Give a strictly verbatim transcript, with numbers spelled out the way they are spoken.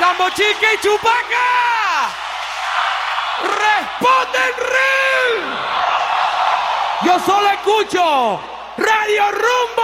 Tambo Chica y Chupaca. ¡Responden Ring! Yo solo escucho Radio Rumbo.